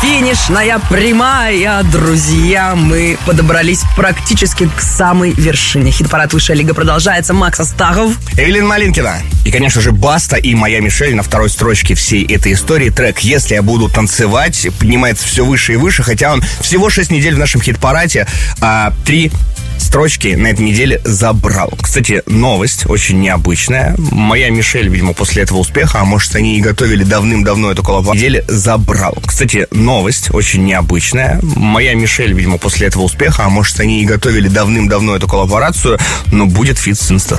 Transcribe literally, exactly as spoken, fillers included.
Финишная прямая, друзья, мы подобрались практически к самой вершине. Хит-парад «Высшая лига» продолжается. Макс Астахов, Эвелина Малинкина. И, конечно же, Баста и «Моя Мишель» на второй строчке всей этой истории. Трек «Если я буду танцевать» поднимается все выше и выше, хотя он всего шесть недель в нашем хит-параде, а три строчки на этой неделе забрал. Кстати, новость очень необычная. «Моя Мишель», видимо, после этого успеха, а может, они и готовили давным-давно эту коллаборацию, неделе забрал. Кстати, новость очень необычная. «Моя Мишель», видимо, после этого успеха, а может, они и готовили давным-давно эту коллаборацию, но будет фит с Инста.